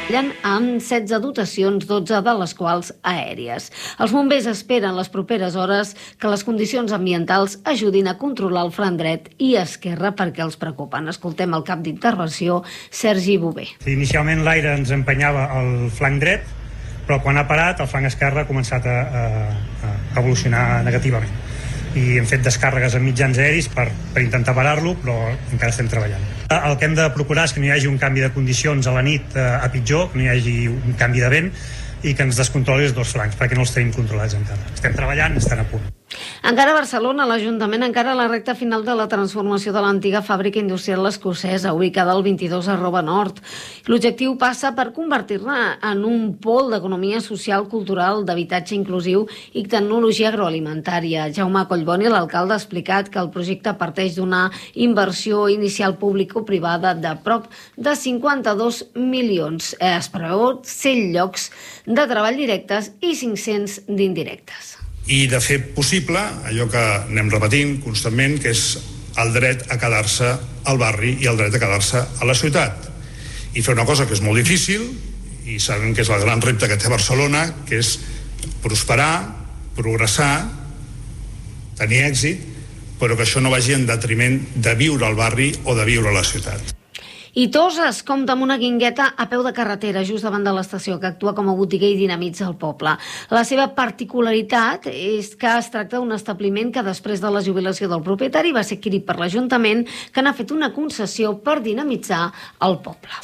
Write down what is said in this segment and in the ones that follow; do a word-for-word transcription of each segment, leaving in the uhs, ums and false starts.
amb setze dotacions, dotze de les quals aèries. Els bombers esperen les properes hores que les condicions ambientals ajudin a controlar el flanc dret i esquerre perquè els preocupen. Escoltem el cap d'intervenció, Sergi Bové. Inicialment l'aire ens empenyava el flanc dret, però quan ha parat el flanc esquerre ha començat a, a, a evolucionar negativament. I hem fet descàrregues en mitjans aeris per, per intentar parar-lo, però encara estem treballant. El que hem de procurar és que no hi hagi un canvi de condicions a la nit eh, a pitjor, que no hi hagi un canvi de vent i que ens descontroli els dos flancs, perquè no els tenim controlats encara. Estem treballant, estan a punt. Encara a Barcelona, l'Ajuntament encara a la recta final de la transformació de l'antiga fàbrica industrial L'Escocesa, ubicada al vint-i-dos arroba nord. L'objectiu passa per convertir-la en un pol d'economia social, cultural, d'habitatge inclusiu i tecnologia agroalimentària. Jaume Collboni, l'alcalde, ha explicat que el projecte parteix d'una inversió inicial público-privada de prop de cinquanta-dos milions. Es preveu cent llocs de treball directes i cinc-cents d'indirectes. I de fer possible allò que anem repetint constantment, que és el dret a quedar-se al barri i el dret a quedar-se a la ciutat. I fer una cosa que és molt difícil, i sabem que és el gran repte que té Barcelona, que és prosperar, progressar, tenir èxit, però que això no vagi en detriment de viure al barri o de viure a la ciutat. I Toses compta amb una guingueta a peu de carretera just davant de l'estació que actua com a botiga i dinamitza el poble. La seva particularitat és que es tracta d'un establiment que després de la jubilació del propietari va ser adquirit per l'Ajuntament, que n'ha fet una concessió per dinamitzar el poble.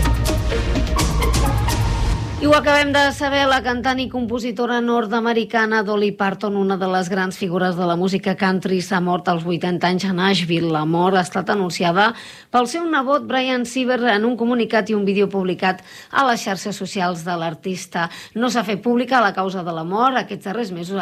I ho acabem de saber, la cantant i compositora nord-americana Dolly Parton, una de les grans figures de la música country, s'ha mort als vuitanta anys a Nashville. La mort ha estat anunciada pel seu nebot Brian Sieber en un comunicat i un vídeo publicat a les xarxes socials de l'artista. No s'ha fet pública la causa de la mort aquests darrers mesos.